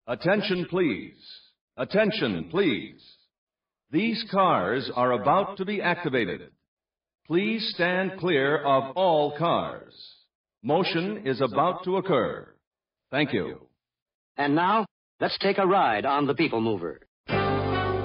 Attention, please. Attention, please. These cars are about to be activated. Please stand clear of all cars. Motion is about to occur. Thank you. And now, let's take a ride on the People Mover.